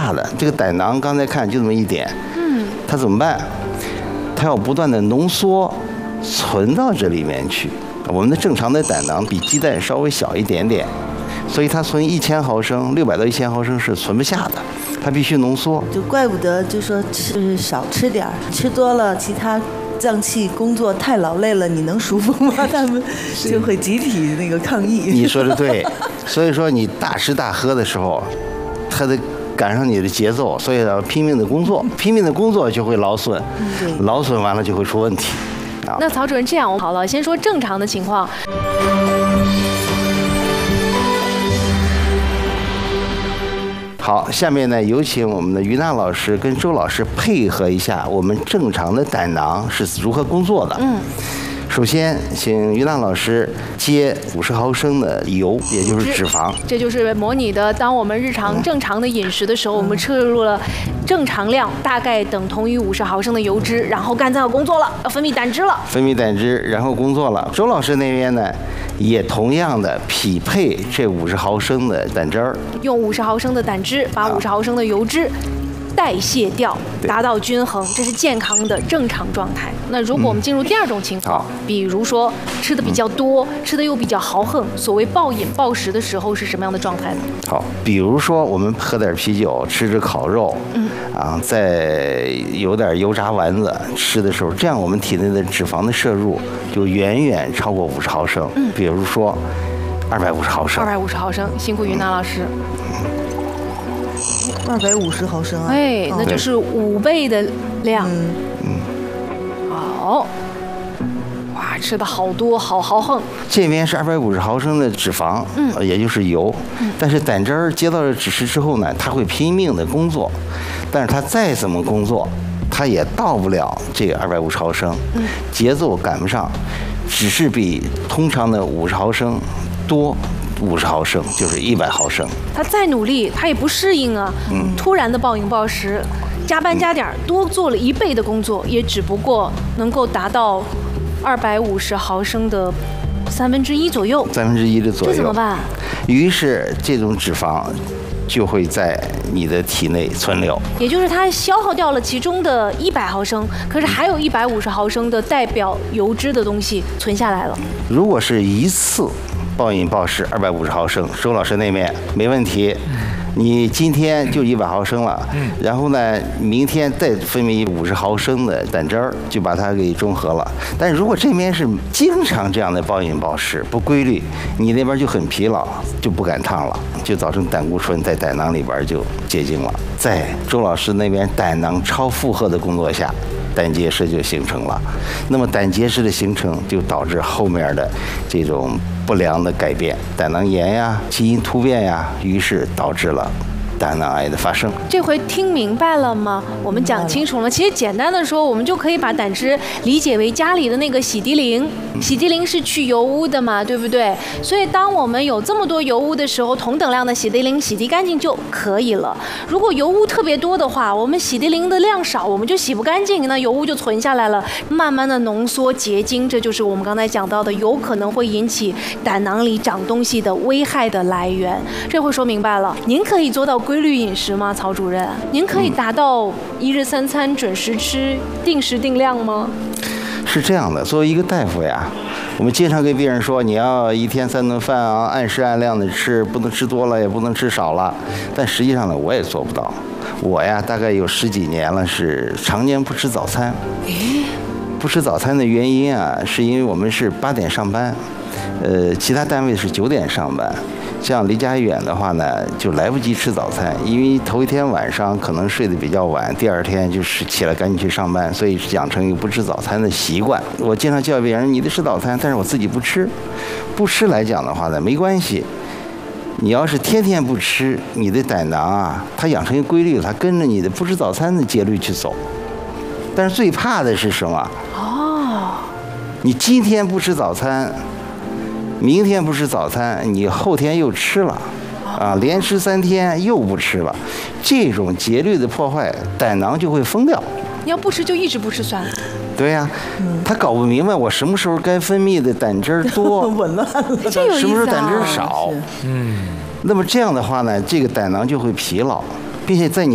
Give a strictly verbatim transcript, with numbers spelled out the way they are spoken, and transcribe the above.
大的，这个胆囊刚才看就这么一点，嗯，它怎么办？它要不断的浓缩，存到这里面去。我们的正常的胆囊比鸡蛋稍微小一点点，所以它存一千毫升，六百到一千毫升是存不下的，它必须浓缩。 就怪不得就说吃少吃点儿，吃多了其他脏器工作太劳累了，你能舒服吗？他们就会集体那个抗议。 你说的对，所以说你大吃大喝的时候，它得赶上你的节奏，所以要拼命的工作，拼命的工作就会劳损，劳损完了就会出问题。 那曹主任，这样好了，先说正常的情况。 好，下面呢，有请我们的于娜老师跟周老师配合一下，我们正常的胆囊是如何工作的。嗯。首先，请于娜老师接五十毫升的油，也就是脂肪。 这就是模拟的，当我们日常正常的饮食的时候，我们摄入了正常量，大概等同于五十毫升的油脂，然后肝脏要工作了，要分泌胆汁了。 分泌胆汁，然后工作了。周老师那边呢，也同样的匹配这五十毫升的胆汁儿， 用五十毫升的胆汁把五十毫升的油脂代谢掉，达到均衡，这是健康的正常状态。那如果我们进入第二种情况，嗯、比如说吃的比较多，嗯、吃的又比较豪横，所谓暴饮暴食的时候是什么样的状态呢？ 好，比如说我们喝点啤酒，吃着烤肉，嗯，啊，再有点油炸丸子吃的时候，这样我们体内的脂肪的摄入就远远超过五十毫升。嗯，比如说二百五十毫升。 二百五十毫升，辛苦于娜老师。 二百五十毫升啊！ 哎，那就是五倍的量。嗯嗯。好，哇，吃的好多，好豪横。 这边是二百五十毫升的脂肪，嗯，也就是油。嗯。但是胆汁儿接到了指示之后呢，它会拼命的工作，但是它再怎么工作，它也到不了这个二百五十毫升。嗯。节奏赶不上，只是比通常的五十毫升多。五十毫升就是一百毫升， 他再努力，他也不适应啊。嗯，突然的暴饮暴食，加班加点，多做了一倍的工作，也只不过能够达到二百五十毫升的三分之一左右。 三分之一的左右， 这怎么办？ 于是这种脂肪就会在你的体内存留， 也就是它消耗掉了其中的一百毫升，可是还有一百五十毫升的代表油脂的东西存下来了。 如果是一次暴饮暴食二百五十毫升，周老师那边没问题。你今天就一百毫升了，然后呢，明天再分泌五十毫升的胆汁儿，就把它给中和了。但如果这边是经常这样的暴饮暴食不规律，你那边就很疲劳，就不赶趟了，就造成胆固醇在胆囊里边就结晶了。在周老师那边胆囊超负荷的工作下，胆结石就形成了。那么胆结石的形成就导致后面的这种不良的改变，胆囊炎呀、基因突变呀，于是导致了胆囊癌的发生。 这回听明白了吗？我们讲清楚了。其实简单的说，我们就可以把胆汁理解为家里的那个洗涤灵。洗涤灵是去油污的嘛，对不对？所以当我们有这么多油污的时候，同等量的洗涤灵洗涤干净就可以了。如果油污特别多的话，我们洗涤灵的量少，我们就洗不干净，那油污就存下来了，慢慢的浓缩结晶，这就是我们刚才讲到的，有可能会引起胆囊里长东西的危害的来源。这回说明白了。您可以做到规律饮食吗，曹主任？您可以达到一日三餐准时吃、定时定量吗？ 是这样的，作为一个大夫呀，我们经常跟病人说，你要一天三顿饭啊，按时按量的吃，不能吃多了，也不能吃少了。但实际上呢，我也做不到。我呀，大概有十几年了，是常年不吃早餐。不吃早餐的原因啊，是因为我们是八点上班，呃，其他单位是九点上班。这样离家远的话呢，就来不及吃早餐，因为头一天晚上可能睡得比较晚，第二天就是起来赶紧去上班，所以养成一个不吃早餐的习惯。我经常叫别人你得吃早餐，但是我自己不吃。不吃来讲的话呢，没关系。你要是天天不吃，你的胆囊啊，它养成一个规律，它跟着你的不吃早餐的节律去走。但是最怕的是什么？哦，你今天不吃早餐，明天不吃早餐，你后天又吃了，啊，连吃三天又不吃了，这种节律的破坏，胆囊就会疯掉。 你要不吃就一直不吃算了。 对呀、啊，嗯、他搞不明白我什么时候该分泌的胆汁多， 紊乱了， 这有意思啊、 什么时候胆汁少。嗯，那么这样的话呢，这个胆囊就会疲劳，并且在你